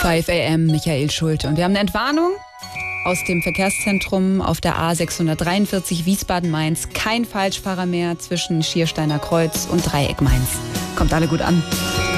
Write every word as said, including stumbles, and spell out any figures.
fünf a m, Michael Schulte. Und wir haben eine Entwarnung aus dem Verkehrszentrum auf der A sechshundertdreiundvierzig Wiesbaden-Mainz. Kein Falschfahrer mehr zwischen Schiersteiner Kreuz und Dreieck Mainz. Kommt alle gut an.